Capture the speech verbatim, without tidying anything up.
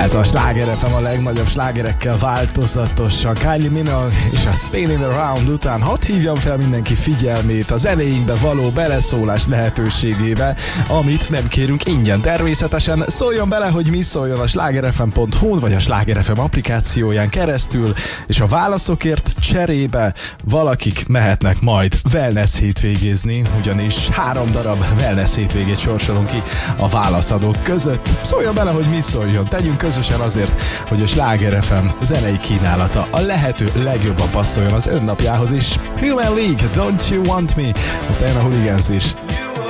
Ez a Sláger ef em a legnagyobb slágerekkel változatosan. Kylie Minogue és a Spinning Around után hadd hívjam fel mindenki figyelmét az elejénkbe való beleszólás lehetőségébe, amit nem kérünk ingyen. Természetesen szóljon bele, hogy mi szóljon a slágerfm pont hu-n vagy a Sláger ef em applikációján keresztül, és a válaszokért cserébe valakik mehetnek majd wellness hétvégézni, ugyanis három darab wellness hétvégét sorsolunk ki a válaszadók között. Szóljon bele, hogy mi szóljon. Tegyünk közösen azért, hogy a Sláger ef em zenei kínálata a lehető legjobban passzoljon az önnapjához is. Human League, Don't You Want Me? Aztán jön a Hooligans is.